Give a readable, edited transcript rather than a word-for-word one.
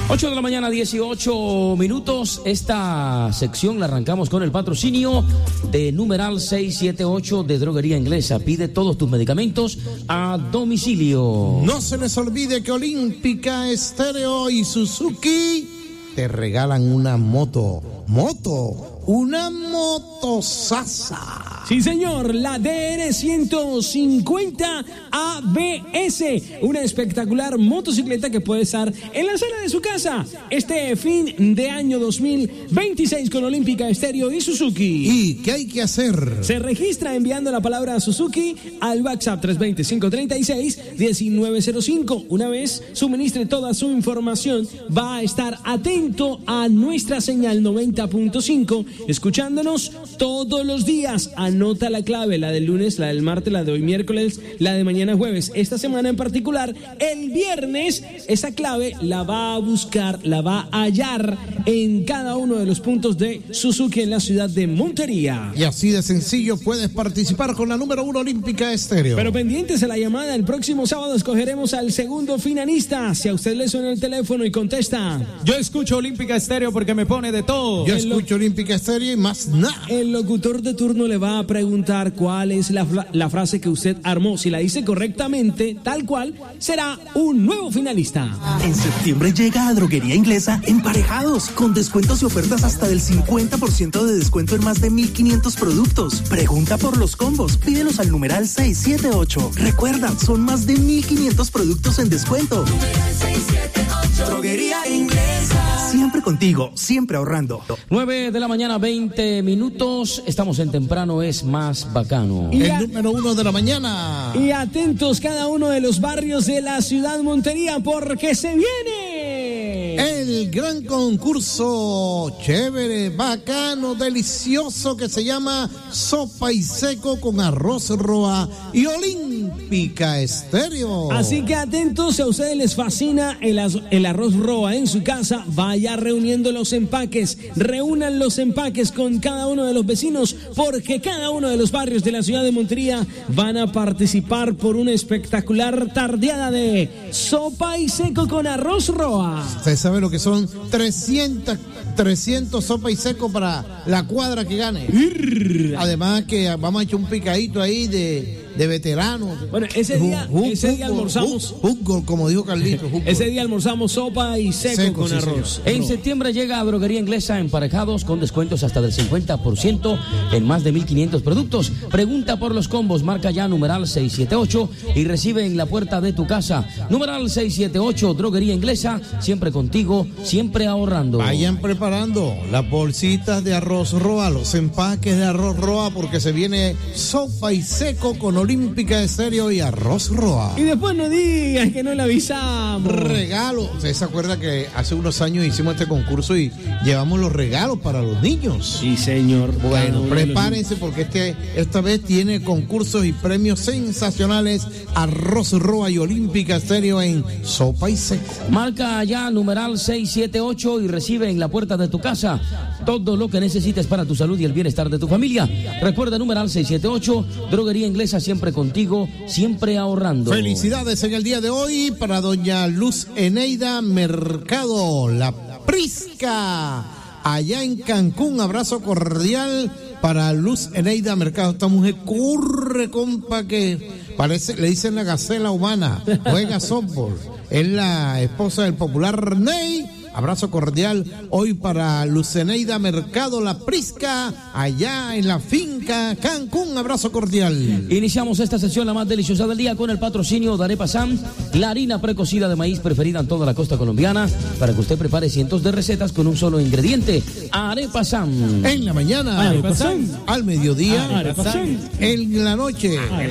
8 de la mañana, 18 minutos. Esta sección la arrancamos con el patrocinio de numeral 678 de Droguería Inglesa. Pide todos tus medicamentos a domicilio. No se les olvide que Olímpica Estéreo y Suzuki te regalan una una moto Sasa. Sí, señor, la DR150 ABS, una espectacular motocicleta que puede estar en la sala de su casa este fin de año 2026 con Olímpica Estéreo y Suzuki. ¿Y qué hay que hacer? Se registra enviando la palabra Suzuki al WhatsApp 320-536-1905. Una vez suministre toda su información, va a estar atento a nuestra señal 90.5, escuchándonos todos los días. Anota la clave, la del lunes, la del martes, la de hoy miércoles, la de mañana jueves. Esta semana en particular, el viernes, esa clave la va a buscar, la va a hallar en cada uno de los puntos de Suzuki en la ciudad de Montería. Y así de sencillo puedes participar con la número 1 Olímpica Estéreo. Pero pendientes a la llamada, el próximo sábado escogeremos al segundo finalista. Si a usted le suena el teléfono y contesta: yo escucho Olímpica Estéreo porque me pone de todo. Yo escucho Olímpica Estéreo y más nada. El locutor de turno le va a preguntar cuál es la frase que usted armó. Si la dice correctamente, tal cual, será un nuevo finalista. En septiembre llega a Droguería Inglesa Emparejados, con descuentos y ofertas hasta del 50% de descuento en más de 1,500 productos. Pregunta por los combos, pídelos al numeral 678. Recuerda, son más de 1,500 productos en descuento. 678. Droguería Inglesa. Siempre contigo, siempre ahorrando. 9 de la mañana, 20 minutos. Estamos en Temprano es más bacano. El número 1 de la mañana. Y atentos cada uno de los barrios de la ciudad Montería, porque se viene el gran concurso chévere, bacano, delicioso, que se llama Sopa y Seco con Arroz Roa y Olímpica Estéreo. Así que atentos, si a ustedes les fascina el arroz Roa en su casa, vaya reuniendo los empaques, reúnan los empaques con cada uno de los vecinos, porque cada uno de los barrios de la ciudad de Montería van a participar por una espectacular tardeada de Sopa y Seco con Arroz Roa. Usted sabe lo que son 300 sopa y seco para la cuadra que gane. Además que vamos a echar un picadito ahí de veteranos. Bueno, ese día almorzamos. Como dijo Carlitos. Ese día almorzamos sopa y seco con arroz. En septiembre llega a Droguería Inglesa Emparejados con descuentos hasta del 50% en más de 1,500 productos. Pregunta por los combos, marca ya numeral 678 y recibe en la puerta de tu casa. Numeral 678, Droguería Inglesa, siempre contigo, siempre ahorrando. Vayan preparando las bolsitas de arroz Roa, los empaques de arroz Roa, porque se viene sopa y seco con Olímpica Estéreo y Arroz Roa. Y después no digas que no le avisamos. Regalo. ¿Usted se acuerda que hace unos años hicimos este concurso y llevamos los regalos para los niños? Sí, señor. Bueno, prepárense porque esta vez tiene concursos y premios sensacionales. Arroz Roa y Olímpica Estéreo en Sopa y Seco. Marca ya numeral 678 y recibe en la puerta de tu casa todo lo que necesites para tu salud y el bienestar de tu familia. Recuerda numeral 678, Droguería Inglesa, siempre contigo, siempre ahorrando. Felicidades en el día de hoy para doña Luz Eneida Mercado, la Prisca, allá en Cancún. Abrazo cordial para Luz Eneida Mercado. Esta mujer corre, compa, que parece, le dicen la gacela humana, juega softball. Es la esposa del popular Ney. Abrazo cordial hoy para Luceneida Mercado, la Prisca, allá en la finca Cancún. Abrazo cordial. Iniciamos esta sesión, la más deliciosa del día, con el patrocinio de Arepa Sam, la harina precocida de maíz preferida en toda la costa colombiana, para que usted prepare cientos de recetas con un solo ingrediente. Arepa Sam. En la mañana, Arepa Sam. Al mediodía, Arepa Sam. En la noche.